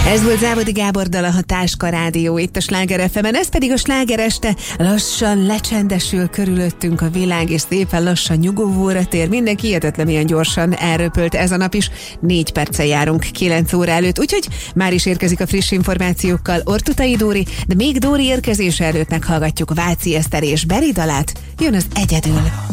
Ez volt Závodi Gábor dala, a Táska Rádió itt a Sláger FM-en, ez pedig a Sláger este. Lassan lecsendesül körülöttünk a világ, és szépen lassan nyugovóra tér. Mindenki hihetetlen ilyen gyorsan elröpölt ez a nap is. 4 perccel járunk 9 óra előtt, úgyhogy már is érkezik a friss információkkal Ortutai Dóri, de még Dóri érkezése előtt meghallgatjuk Váci Eszter és Beri dalát. Jön az Egyedül.